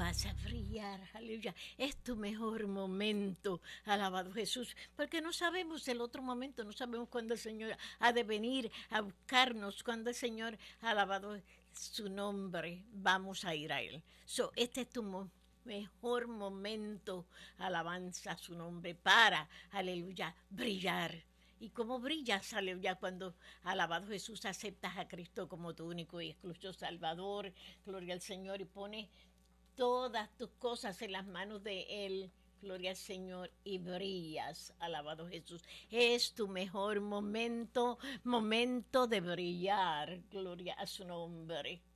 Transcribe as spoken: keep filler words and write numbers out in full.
vas a brillar, aleluya. Es tu mejor momento, alabado Jesús, porque no sabemos el otro momento, no sabemos cuándo el Señor ha de venir a buscarnos, cuándo el Señor, alabado su nombre, vamos a ir a Él. So, este es tu mo mejor momento, alabanza a su nombre, para, aleluya, brillar. ¿Y cómo brillas, aleluya, cuando, alabado Jesús, aceptas a Cristo como tu único y exclusivo Salvador? Gloria al Señor, y pones todas tus cosas en las manos de Él. Gloria al Señor, y brillas, alabado Jesús. Es tu mejor momento, momento de brillar. Gloria a su nombre.